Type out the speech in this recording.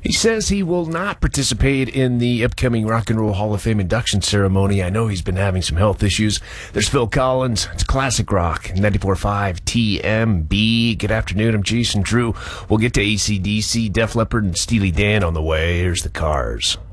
He says he will not participate in the upcoming Rock and Roll Hall of Fame induction ceremony. I know he's been having some health issues. There's Phil Collins. It's Classic Rock, 94.5 TMB. Good afternoon. I'm Jason Drew. We'll get to AC/DC, Def Leppard, and Steely Dan on the way. Here's the Cars.